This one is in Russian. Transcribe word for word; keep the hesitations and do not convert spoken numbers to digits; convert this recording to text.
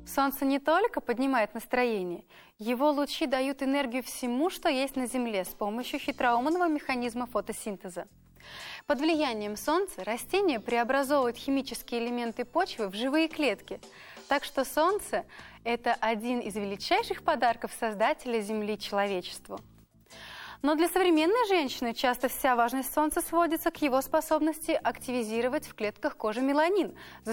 Солнце не только поднимает настроение, его лучи дают энергию всему, что есть на Земле, с помощью хитроумного механизма фотосинтеза. Под влиянием Солнца растения преобразовывают химические элементы почвы в живые клетки. Так что Солнце – это один из величайших подарков Создателя Земли человечеству. Но для современной женщины часто вся важность Солнца сводится к его способности активизировать в клетках кожи меланин,